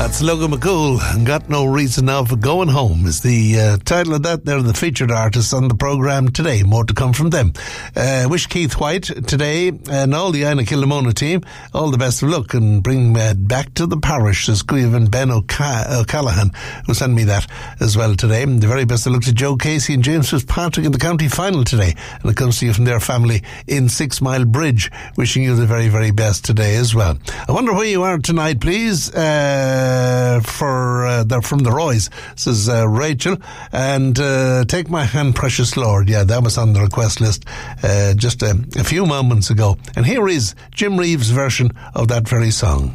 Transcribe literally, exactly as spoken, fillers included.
That's Logan McCool. Got No Reason Now for Going Home is the uh, title of that. They're the featured artists on the programme today. More to come from them. Uh, wish Keith White today and all the Ina Killamona team all the best of luck and bring uh, back to the parish, says Guivan Ben O'Ca- O'Callaghan, who sent me that as well today. And the very best of luck to Joe Casey and James Fitzpatrick in the county final today. And it comes to you from their family in Six Mile Bridge. Wishing you the very, very best today as well. I wonder where you are tonight, please. Uh, for uh, they're from the Roys, says uh, Rachel, and uh, Take My Hand, Precious Lord. Yeah, that was on the request list uh, just a, a few moments ago. And here is Jim Reeves' version of that very song.